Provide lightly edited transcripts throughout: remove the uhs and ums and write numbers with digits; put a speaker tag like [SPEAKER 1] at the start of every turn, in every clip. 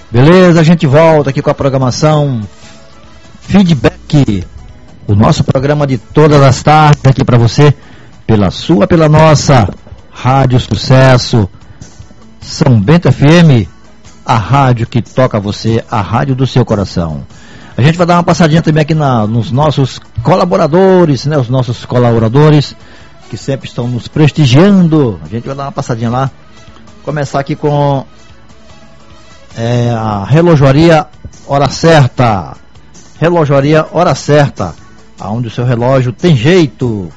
[SPEAKER 1] Beleza, a gente volta aqui com a programação Feedback, o nosso programa de todas as tardes aqui para você, pela nossa Rádio Sucesso, São Bento FM, a rádio que toca você, a rádio do seu coração. A gente vai dar uma passadinha também aqui nos nossos colaboradores, né? Os nossos colaboradores que sempre estão nos prestigiando. A gente vai dar uma passadinha lá. Começar aqui com a Relojoaria Hora Certa. Relojoaria Hora Certa, aonde o seu relógio tem jeito.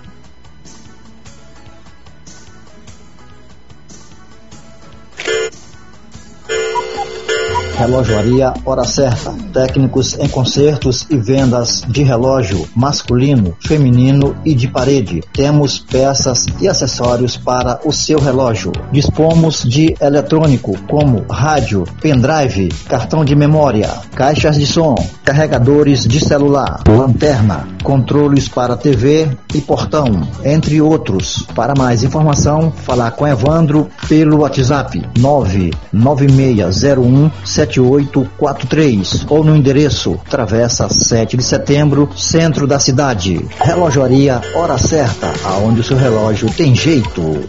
[SPEAKER 1] Relojoaria Hora Certa, técnicos em consertos e vendas de relógio masculino, feminino e de parede. Temos peças e acessórios para o seu relógio. Dispomos de eletrônico como rádio, pendrive, cartão de memória, caixas de som, carregadores de celular, lanterna, controles para TV e portão, entre outros. Para mais informação, falar com Evandro pelo WhatsApp 996017843 ou no endereço Travessa 7 de Setembro, centro da cidade. Relojoaria Hora Certa, aonde o seu relógio tem jeito.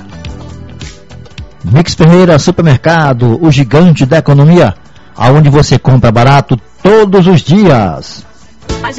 [SPEAKER 1] Mix Ferreira Supermercado, o gigante da economia, aonde você compra barato todos os dias.